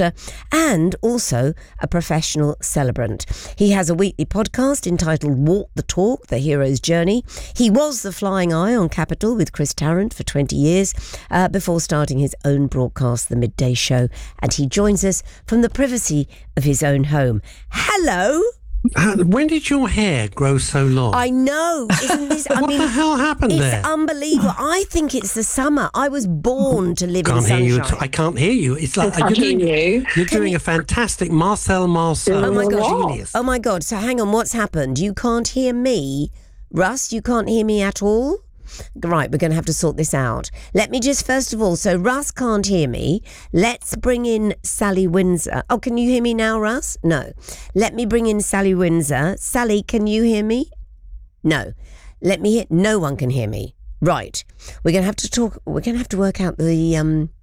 podcaster, and also a professional celebrant. He has a weekly podcast entitled Walk the Talk, The Hero's Journey. He was the flying eye on Capital with Chris Tarrant for 20 years before starting his own broadcast, The Midday Show, and he joins us from the privacy of his own home. Hello! When did your hair grow so long? I know, isn't this? What the hell happened there? It's unbelievable. I think it's the summer. I was born to live in sunshine. I can't hear you. It's like you're doing a fantastic Marcel Marceau. Oh my God! Genius. Oh my God! So hang on, what's happened? You can't hear me, Russ. You can't hear me at all. Right, we're going to have to sort this out. Let me just, first of all, so Russ can't hear me. Let's bring in Sally Windsor. Oh, can you hear me now, Russ? No. Let me bring in Sally Windsor. Sally, can you hear me? No. Let me hear. No one can hear me. Right. We're going to have to talk. We're going to have to work out the